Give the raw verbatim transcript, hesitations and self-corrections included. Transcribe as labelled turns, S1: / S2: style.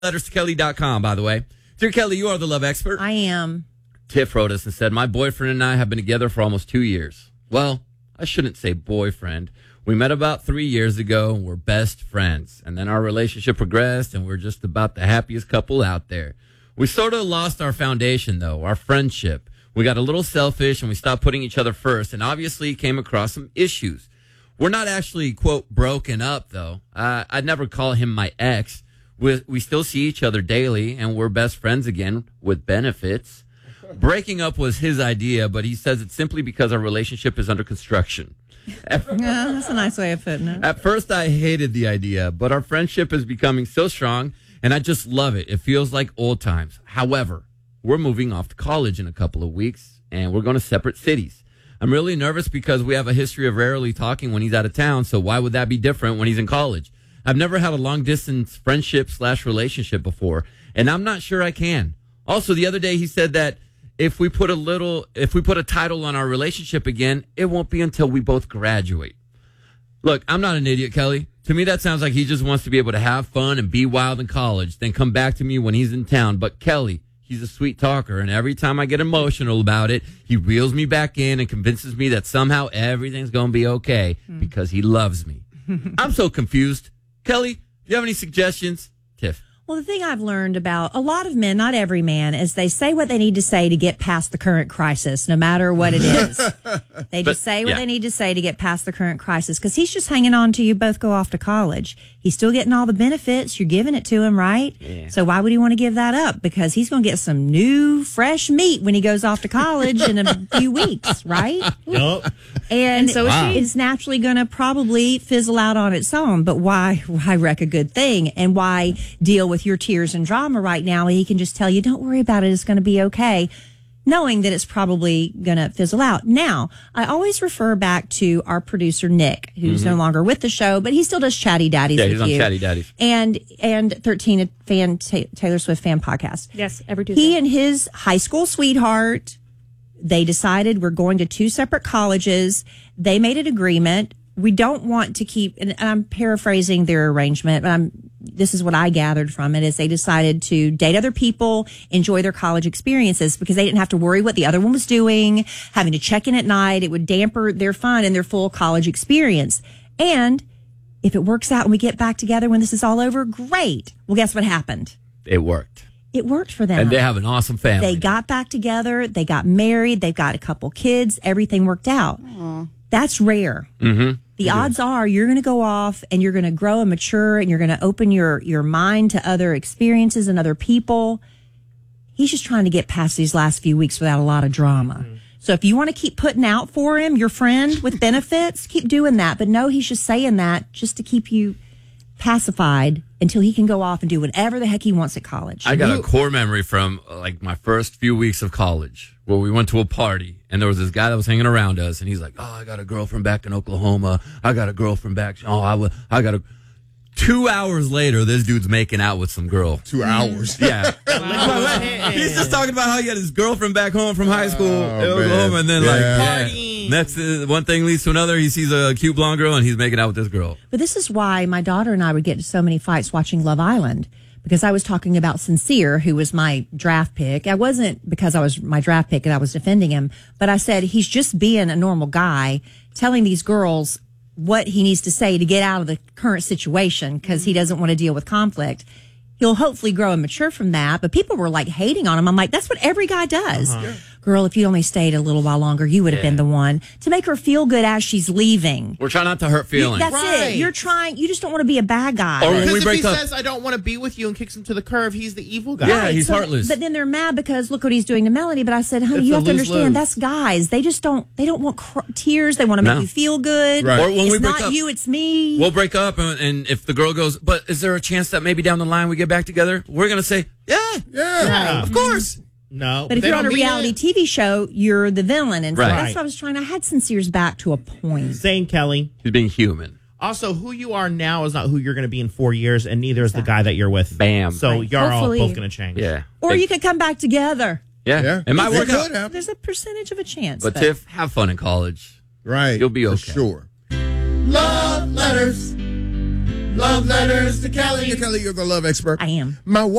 S1: letters to Kelly dot com, by the way. Dear Kelly, you are the love expert.
S2: I am.
S1: Tiff wrote us and said, my boyfriend and I have been together for almost two years. Well, I shouldn't say boyfriend. We met about three years ago and we're best friends. And then our relationship progressed and we're just about the happiest couple out there. We sort of lost our foundation, though, our friendship. We got a little selfish and we stopped putting each other first and obviously came across some issues. We're not actually, quote, broken up, though. Uh, I'd never call him my ex. We, we still see each other daily and we're best friends again with benefits. Breaking up was his idea, but he says it's simply because our relationship is under construction. At,
S2: yeah, that's a nice way of putting it.
S1: At first, I hated the idea, but our friendship is becoming so strong, and I just love it. It feels like old times. However, we're moving off to college in a couple of weeks, and we're going to separate cities. I'm really nervous because we have a history of rarely talking when he's out of town, so why would that be different when he's in college? I've never had a long-distance friendship slash relationship before, and I'm not sure I can. Also, the other day, he said that If we put a little, if we put a title on our relationship again, it won't be until we both graduate. Look, I'm not an idiot, Kelly. To me, that sounds like he just wants to be able to have fun and be wild in college, then come back to me when he's in town. But Kelly, he's a sweet talker, and every time I get emotional about it, he reels me back in and convinces me that somehow everything's going to be okay mm. because he loves me. I'm so confused. Kelly, do you have any suggestions? Tiff.
S2: Well, the thing I've learned about a lot of men, not every man, is they say what they need to say to get past the current crisis, no matter what it is. They just but, say what yeah. they need to say to get past the current crisis because he's just hanging on till you both go off to college. He's still getting all the benefits. You're giving it to him, right? Yeah. So why would he want to give that up? Because he's going to get some new, fresh meat when he goes off to college in a few weeks, right?
S3: Yep.
S2: And,
S3: and so
S2: wow. it's naturally going to probably fizzle out on its own. But why, why wreck a good thing? And why deal with your tears and drama right now? He can just tell you, don't worry about it. It's going to be okay. Knowing that it's probably going to fizzle out. Now, I always refer back to our producer, Nick, who's mm-hmm. no longer with the show, but he still does Chatty Daddies
S1: yeah,
S2: with
S1: he's on
S2: you.
S1: Chatty Daddies.
S2: And, and thirteen, a fan, Taylor Swift fan podcast.
S4: Yes, every Tuesday.
S2: He and his high school sweetheart, they decided we're going to two separate colleges. They made an agreement. We don't want to keep, and I'm paraphrasing their arrangement, but I'm, this is what I gathered from it, is they decided to date other people, enjoy their college experiences because they didn't have to worry what the other one was doing, having to check in at night. It would damper their fun and their full college experience. And if it works out and we get back together when this is all over, great. Well, guess what happened?
S1: It worked.
S2: It worked for them.
S1: And they have an awesome family.
S2: They got back together. They got married. They've got a couple kids. Everything worked out. Aww. That's rare.
S1: Mm-hmm.
S2: The odds are you're going to go off and you're going to grow and mature and you're going to open your, your mind to other experiences and other people. He's just trying to get past these last few weeks without a lot of drama. Mm-hmm. So if you want to keep putting out for him, your friend with benefits, keep doing that. But no, he's just saying that just to keep you pacified until he can go off and do whatever the heck he wants at college.
S1: I got a core memory from uh, like my first few weeks of college where we went to a party and there was this guy that was hanging around us and he's like, oh, I got a girlfriend back in Oklahoma. I got a girlfriend back. Oh, I, w- I got a... Two hours later, this dude's making out with some girl.
S5: Two hours?
S1: Yeah. Wow. He's just talking about how he had his girlfriend back home from high school
S5: oh,
S1: in Oklahoma, and then,
S5: yeah.
S1: like,
S4: partying.
S1: Yeah. Next, uh, one thing leads to another. He sees a cute blonde girl, and he's making out with this girl.
S2: But this is why my daughter and I would get into so many fights watching Love Island, because I was talking about Sincere, who was my draft pick. I wasn't because I was my draft pick and I was defending him, but I said he's just being a normal guy, telling these girls what he needs to say to get out of the current situation because he doesn't want to deal with conflict. He'll hopefully grow and mature from that. But people were like hating on him. I'm like, that's what every guy does. Uh-huh. Yeah. Girl, if you only stayed a little while longer, you would have yeah. been the one to make her feel good as she's leaving.
S1: We're trying not to hurt feelings.
S2: You, that's
S3: right.
S2: it. You're trying. You just don't want to be a bad guy.
S1: Or when
S3: because
S1: we
S3: if
S1: break
S3: he
S1: up,
S3: says, I don't want to be with you and kicks him to the curb, he's the evil guy.
S1: Yeah, he's
S2: so,
S1: heartless.
S2: But then they're mad because look what he's doing to Melanie. But I said, honey,
S1: It's
S2: you
S1: a
S2: have to understand
S1: lose-lose.
S2: that's guys. They just don't, they don't want cr- tears. They want to make
S1: No.
S2: you feel good.
S1: Right. Or when
S2: it's
S1: we break
S2: not
S1: up,
S2: you, it's me.
S1: We'll break up, and, and if the girl goes, but is there a chance that maybe down the line we get back together? We're going to say, yeah,
S5: Yeah.
S3: Yeah.
S1: of course.
S3: No.
S2: But if
S3: they
S2: you're on a
S3: don't mean
S2: reality
S3: it.
S2: T V show, you're the villain. And so
S1: Right.
S2: that's what I was trying. I had Sincere's back to a point.
S3: Same, Kelly.
S1: He's being human.
S3: Also, who you are now is not who you're going to be in four years, and neither is the guy that you're with.
S1: Bam.
S3: So
S2: Right.
S3: you're
S2: Hopefully.
S3: all both going to change.
S1: Yeah.
S2: Or
S1: Big-
S2: you could come back together.
S1: Yeah.
S5: Yeah.
S1: It might
S5: It
S1: work out.
S5: could happen.
S2: There's a percentage of a chance.
S1: But Tiff, have fun in college.
S5: Right.
S1: You'll be
S5: For
S1: okay.
S5: sure.
S3: Love letters.
S4: Love letters to Kelly. Kelly, you're the love expert.
S2: I am.
S4: My